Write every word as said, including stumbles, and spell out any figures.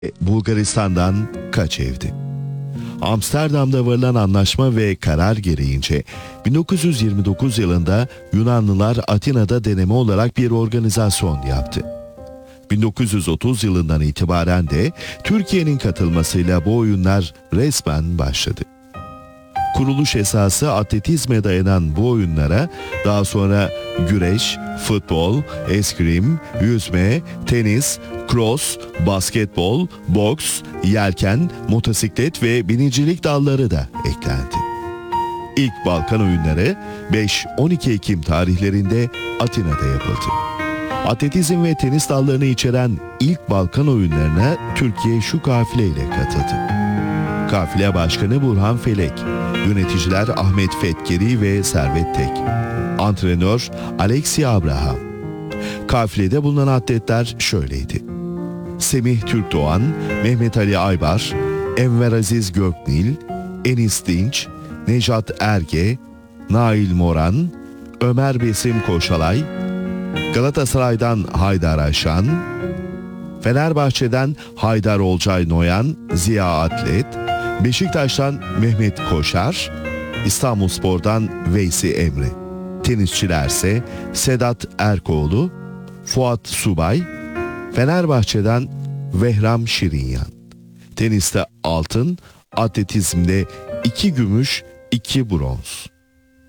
Bulgaristan'dan kaç evdi? Amsterdam'da varılan anlaşma ve karar gereğince bin dokuz yüz yirmi dokuz yılında Yunanlılar Atina'da deneme olarak bir organizasyon yaptı. bin dokuz yüz otuz yılından itibaren de Türkiye'nin katılmasıyla bu oyunlar resmen başladı. Kuruluş esası atletizme dayanan bu oyunlara daha sonra güreş, futbol, eskrim, yüzme, tenis, cross, basketbol, boks, yelken, motosiklet ve binicilik dalları da eklendi. İlk Balkan oyunları beş on iki Ekim tarihlerinde Atina'da yapıldı. Atletizm ve tenis dallarını içeren ilk Balkan oyunlarına Türkiye şu kafileyle katıldı. Kafile Başkanı Burhan Felek, yöneticiler Ahmet Fetkeri ve Servet Tek, antrenör Alexi Abraham. Kafilede bulunan atletler şöyleydi: Semih Türkdoğan, Mehmet Ali Aybar, Enver Aziz Göknil, Enis Dinç, Nejat Erge, Nail Moran, Ömer Besim Koşalay, Galatasaray'dan Haydar Aşan, Fenerbahçe'den Haydar Olcay Noyan, Ziya Atlet, Beşiktaş'tan Mehmet Koşar, İstanbulspor'dan Veysi Emre. Tenisçilerse Sedat Erkoğlu, Fuat Subay, Fenerbahçe'den Vehram Şirinyan. Teniste altın, atletizmde iki gümüş, iki bronz.